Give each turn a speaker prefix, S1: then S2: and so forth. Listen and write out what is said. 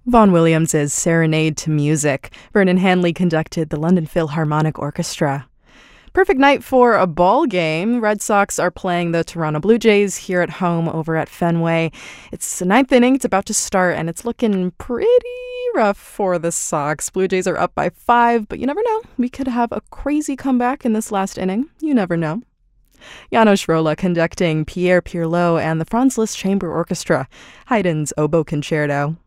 S1: Vaughan Williams' Serenade to Music. Vernon Hanley conducted the London Philharmonic Orchestra. Perfect night for a ball game. Red Sox are playing the Toronto Blue Jays here at home over at Fenway. It's the ninth inning. It's about to start, and it's looking pretty rough for the Sox. Blue Jays are up by 5, but you never know. We could have a crazy comeback in this last inning. You never know. Janos Rolla conducting Pierre Pirlo and the Franz Liszt Chamber Orchestra. Haydn's Oboe Concerto.